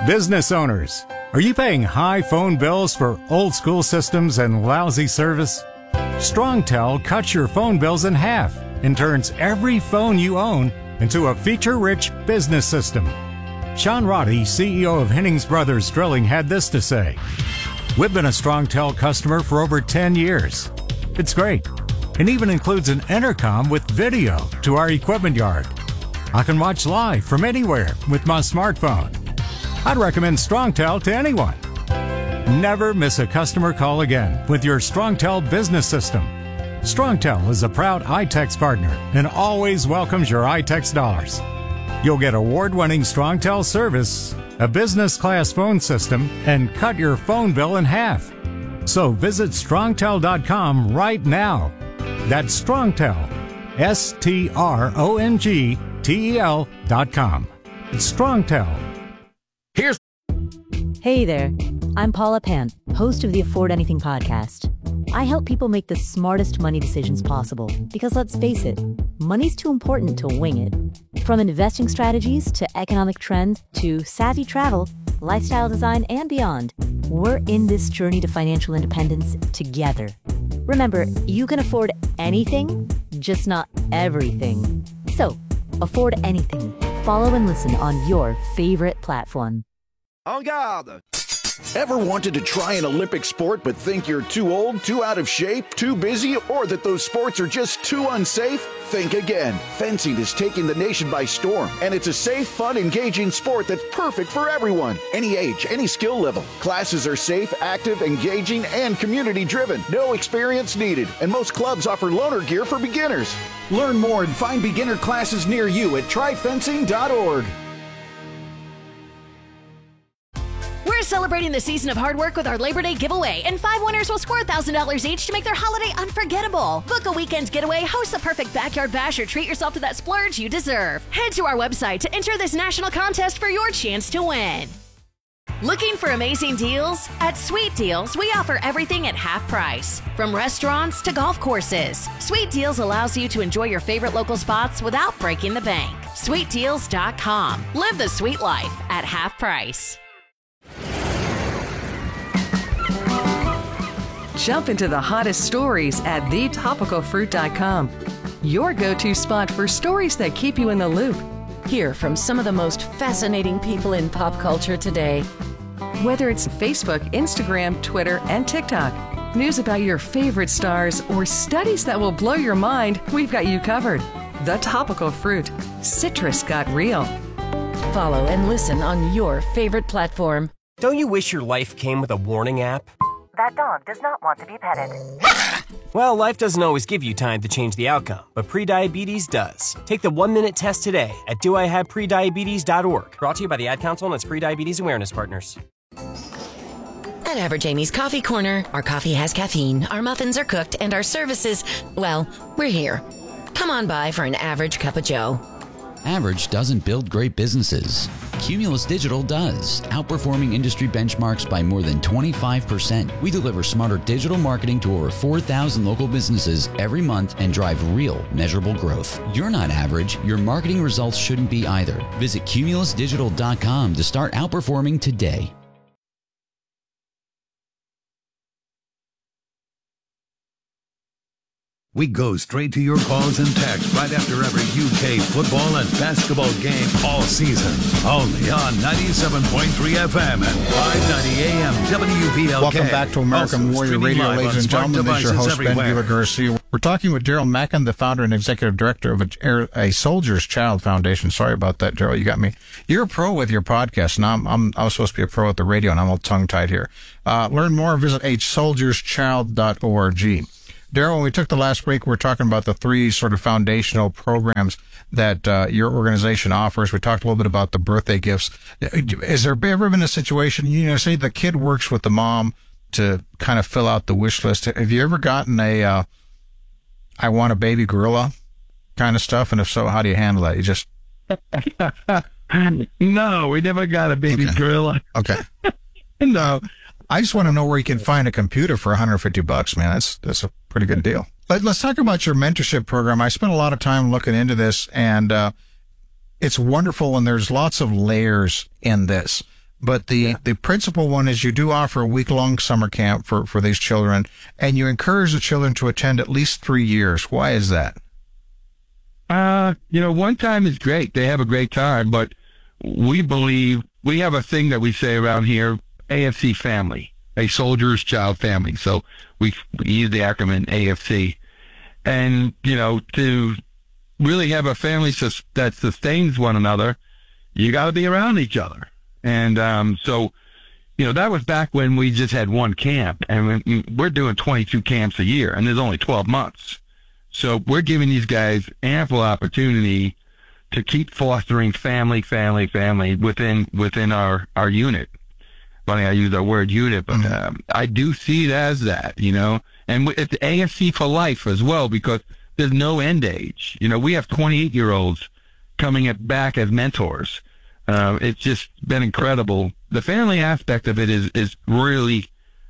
Business owners, are you paying high phone bills for old school systems and lousy service? StrongTel cuts your phone bills in half and turns every phone you own into a feature-rich business system. Sean Roddy, CEO of Hennings Brothers Drilling, had this to say: "We've been a StrongTel customer for over 10 years. It's great. It even includes an intercom with video to our equipment yard. I can watch live from anywhere with my smartphone. I'd recommend StrongTel to anyone. Never miss a customer call again with your StrongTel business system. StrongTel is a proud iTex partner and always welcomes your iTex dollars. You'll get award-winning StrongTel service, a business-class phone system, and cut your phone bill in half. So visit StrongTel.com right now. That's StrongTel, StrongTel.com. It's StrongTel. Hey there, I'm Paula Pant, host of the Afford Anything podcast. I help people make the smartest money decisions possible because, let's face it, money's too important to wing it. From investing strategies to economic trends to savvy travel, lifestyle design, and beyond, we're in this journey to financial independence together. Remember, you can afford anything, just not everything. So, afford anything. Follow and listen on your favorite platform. En garde! Ever wanted to try an Olympic sport but think you're too old, too out of shape, too busy, or that those sports are just too unsafe? Think again. Fencing is taking the nation by storm, and it's a safe, fun, engaging sport that's perfect for everyone. Any age, any skill level. Classes are safe, active, engaging, and community-driven. No experience needed, and most clubs offer loaner gear for beginners. Learn more and find beginner classes near you at tryfencing.org. We're celebrating the season of hard work with our Labor Day giveaway, and 5 winners will score $1,000 each to make their holiday unforgettable. Book a weekend getaway, host the perfect backyard bash, or treat yourself to that splurge you deserve. Head to our website to enter this national contest for your chance to win. Looking for amazing deals? At Sweet Deals, we offer everything at half price. From restaurants to golf courses, Sweet Deals allows you to enjoy your favorite local spots without breaking the bank. SweetDeals.com. Live the sweet life at half price. Jump into the hottest stories at thetopicalfruit.com. Your go-to spot for stories that keep you in the loop. Hear from some of the most fascinating people in pop culture today. Whether it's Facebook, Instagram, Twitter, and TikTok, news about your favorite stars, or studies that will blow your mind, we've got you covered. The Topical Fruit. Citrus got real. Follow and listen on your favorite platform. Don't you wish your life came with a warning app? That dog does not want to be petted. Well, life doesn't always give you time to change the outcome, but prediabetes does. Take the 1-minute test today at doihaveprediabetes.org. Brought to you by the Ad Council and its Prediabetes Awareness Partners. At Average Amy's Coffee Corner, our coffee has caffeine, our muffins are cooked, and our services, well, we're here. Come on by for an average cup of joe. Average doesn't build great businesses. Cumulus Digital does, outperforming industry benchmarks by more than 25%. We deliver smarter digital marketing to over 4,000 local businesses every month and drive real, measurable growth. You're not average. Your marketing results shouldn't be either. Visit cumulusdigital.com to start outperforming today. We go straight to your calls and texts right after every UK football and basketball game all season. Only on 97.3 FM and 590 AM WVLK. Welcome back to American Warrior Radio, ladies and gentlemen. This is your host, Ben Vila Garcia. We're talking with Daryl Mackin, the founder and executive director of a Soldier's Child Foundation. Sorry about that, Daryl. You got me. You're a pro with your podcast, and I was supposed to be a pro at the radio, and I'm all tongue-tied here. Learn more, visit soldierschild.org. Daryl, when we took the last break, we were talking about the 3 sort of foundational programs that your organization offers. We talked a little bit about the birthday gifts. Has there ever been a situation, say the kid works with the mom to kind of fill out the wish list? Have you ever gotten a I want a baby gorilla kind of stuff? And if so, how do you handle that? You just... No, we never got a baby gorilla. Okay. No. I just want to know where you can find a computer for $150, man. That's a pretty good deal. Let's talk about your mentorship program. I spent a lot of time looking into this, and it's wonderful, and there's lots of layers in this. But the principal one is you do offer a week-long summer camp for these children, and you encourage the children to attend at least 3 years. Why is that? One time is great. They have a great time, but we believe we have a thing that we say around here, AFC family, a soldier's child family. So we use the acronym AFC. And, to really have a family that sustains one another, you got to be around each other. And so, that was back when we just had one camp, and we're doing 22 camps a year, and there's only 12 months. So we're giving these guys ample opportunity to keep fostering family within our unit. Funny I use the word unit, but I do see it as that, and it's AFC for life as well, because there's no end age. We have 28-year-olds coming back as mentors. It's just been incredible. The family aspect of it is really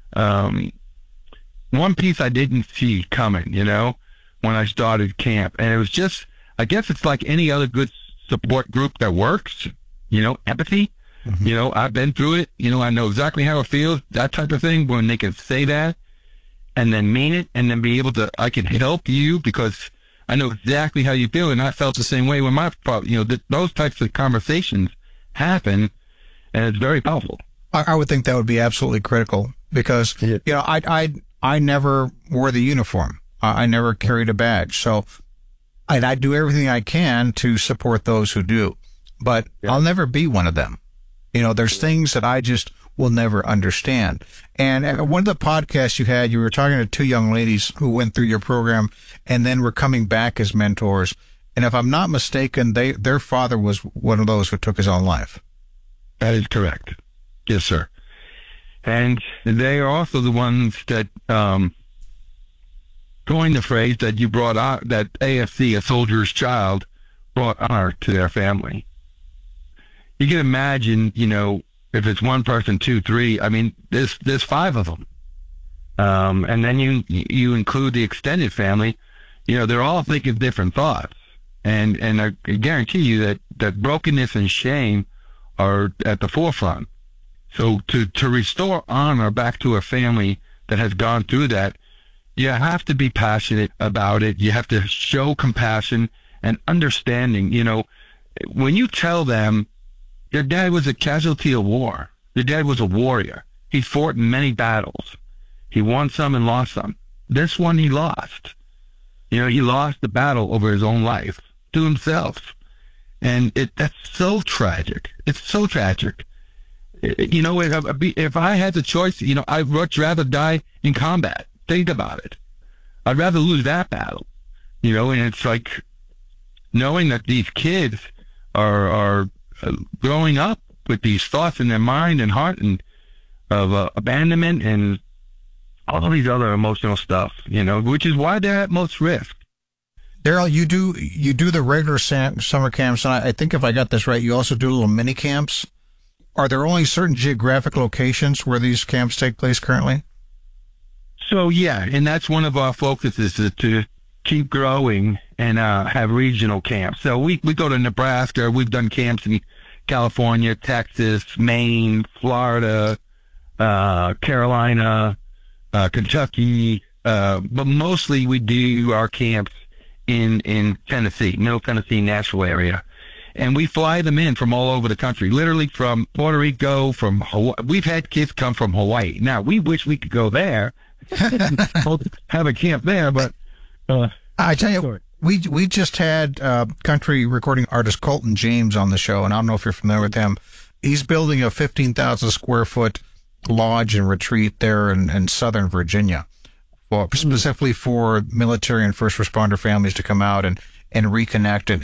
one piece I didn't see coming, when I started camp. And it was just, I guess it's like any other good support group that works, empathy. Mm-hmm. I've been through it. I know exactly how it feels, that type of thing, when they can say that and then mean it and then be able to, I can help you because I know exactly how you feel. And I felt the same way when those types of conversations happen, and it's very powerful. I would think that would be absolutely critical because, I never wore the uniform. I never carried a badge. So I do everything I can to support those who do, but I'll never be one of them. There's things that I just will never understand. And at one of the podcasts you were talking to two young ladies who went through your program and then were coming back as mentors. And if I'm not mistaken, their father was one of those who took his own life. That is correct. Yes, sir. And they are also the ones that coined the phrase that you brought out, that AFC, a soldier's child, brought honor to their family. You can imagine, if it's one person, 2, 3, I mean, there's 5 of them. And then you include the extended family, they're all thinking different thoughts. And I guarantee you that brokenness and shame are at the forefront. So to restore honor back to a family that has gone through that, you have to be passionate about it. You have to show compassion and understanding. When you tell them your dad was a casualty of war, your dad was a warrior. He fought in many battles. He won some and lost some. This one he lost. He lost the battle over his own life to himself. And that's so tragic. It's so tragic. If I had the choice, I'd much rather die in combat. Think about it. I'd rather lose that battle. And it's like knowing that these kids are growing up with these thoughts in their mind and heart and of abandonment and all of these other emotional stuff, which is why they're at most risk. Daryl, you do the regular summer camps, and I think if I got this right, you also do little mini camps. Are there only certain geographic locations where these camps take place currently? So, yeah, and that's one of our focuses is to keep growing and have regional camps. So we go to Nebraska. We've done camps in California, Texas, Maine, Florida, Carolina, Kentucky, but mostly we do our camps in Tennessee, Middle Tennessee, Nashville area. And we fly them in from all over the country, literally from Puerto Rico, from Hawaii. We've had kids come from Hawaii. Now, we wish we could go there, have a camp there, but I tell you, we just had country recording artist Colton James on the show, and I don't know if you're familiar with him. He's building a 15,000 square foot lodge and retreat there in Southern Virginia, specifically for military and first responder families to come out and reconnect